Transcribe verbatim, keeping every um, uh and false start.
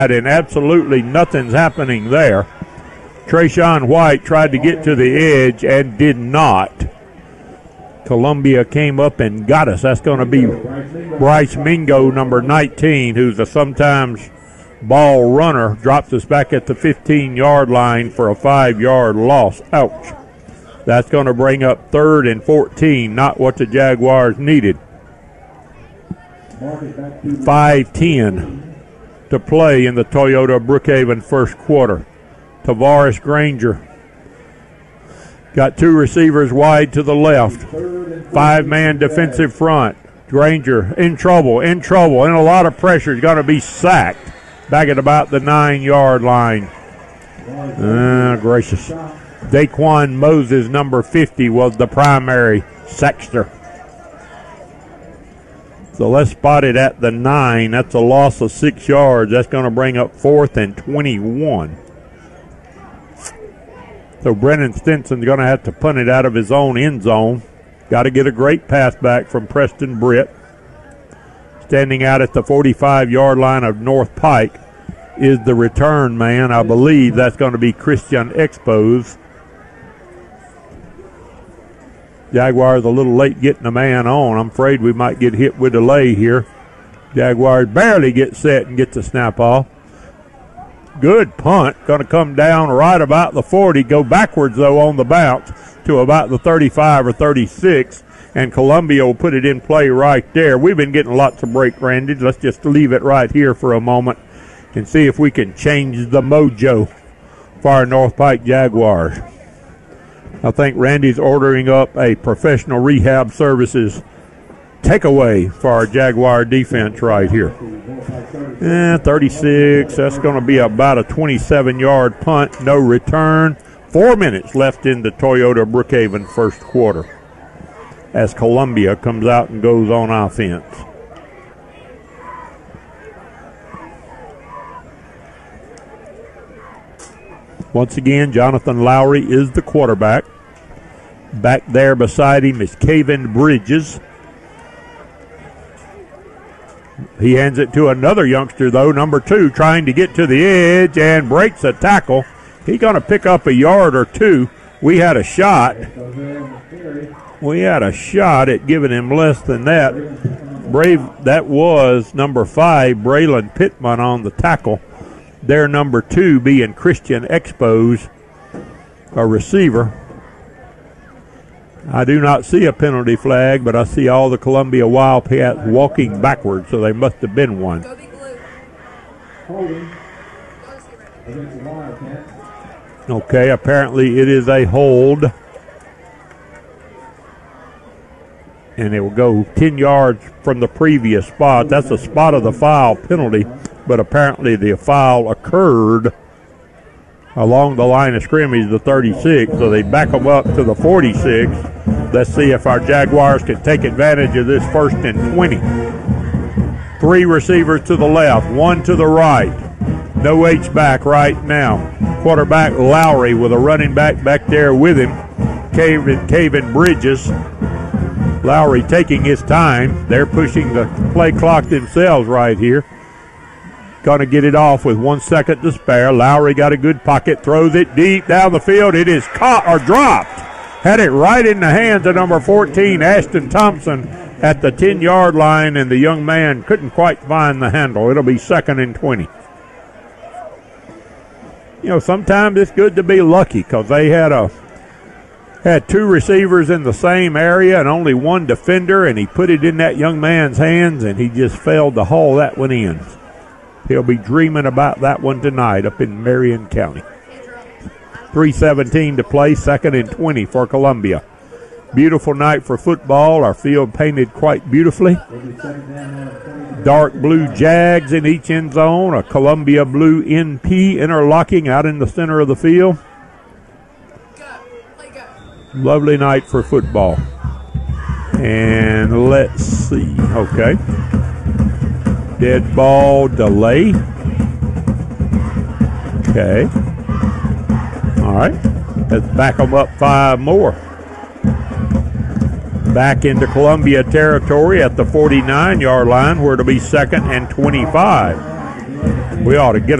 and absolutely nothing's happening there. Trayshawn White tried to get to the edge and did not. Columbia came up and got us. That's going to be Bryce Mingo, number nineteen, who's a sometimes ball runner, drops us back at the fifteen-yard line for a five-yard loss. Ouch. That's going to bring up third and fourteen, not what the Jaguars needed. five ten to play in the Toyota Brookhaven first quarter. Tavares Granger got two receivers wide to the left. Five-man defensive front. Granger in trouble, in trouble, and a lot of pressure. He's going to be sacked back at about the nine-yard line. Uh, gracious. Daquan Moses, number fifty, was the primary sackster. So let's spot it at the nine. That's a loss of six yards. That's going to bring up fourth and twenty-one. So Brennan Stinson's going to have to punt it out of his own end zone. Got to get a great pass back from Preston Britt. Standing out at the forty-five-yard line of North Pike is the return man. I believe that's going to be Christian Expos. Jaguars a little late getting a man on. I'm afraid we might get hit with delay here. Jaguars barely get set and get the snap off. Good punt. Going to come down right about the forty. Go backwards, though, on the bounce to about the thirty-five or thirty-six. And Columbia will put it in play right there. We've been getting lots of break, Randy. Let's just leave it right here for a moment and see if we can change the mojo for our North Pike Jaguars. I think Randy's ordering up a professional rehab services takeaway for our Jaguar defense right here. Eh, thirty-six, that's going to be about a twenty-seven-yard punt, no return. Four minutes left in the Toyota Brookhaven first quarter as Columbia comes out and goes on offense. Once again, Jonathan Lowry is the quarterback. Back there beside him is Caven Bridges. He hands it to another youngster, though, number two, trying to get to the edge and breaks a tackle. He's going to pick up a yard or two. We had a shot. We had a shot at giving him less than that. Brave, that was number five, Braylon Pittman on the tackle. Their number two being Christian Expos, a receiver. I do not see a penalty flag, but I see all the Columbia Wildcats walking backwards, so they must have been one. Okay, apparently it is a hold. And it will go ten yards from the previous spot. That's a spot of the foul penalty, but apparently the foul occurred along the line of scrimmage, the thirty-six, so they back them up to the forty-six. Let's see if our Jaguars can take advantage of this first and twenty. Three receivers to the left, one to the right. No H-back right now. Quarterback Lowry with a running back back there with him, Caven, Caven Bridges. Lowry taking his time. They're pushing the play clock themselves right here. Going to get it off with one second to spare. Lowry got a good pocket, throws it deep down the field. It is caught or dropped. Had it right in the hands of number fourteen, Ashton Thompson, at the ten-yard line, and the young man couldn't quite find the handle. It'll be second and twenty. You know, sometimes it's good to be lucky because they had a had two receivers in the same area and only one defender, and he put it in that young man's hands, and he just failed to haul that one in. He'll be dreaming about that one tonight up in Marion County. three seventeen to play, second and twenty for Columbia. Beautiful night for football. Our field painted quite beautifully. Dark blue Jags in each end zone, a Columbia blue N P interlocking out in the center of the field. Lovely night for football. And let's see. Okay. Dead ball delay. Okay. All right. Let's back them up five more. Back into Columbia territory at the forty-nine-yard line, where it'll be second and twenty-five. we ought to get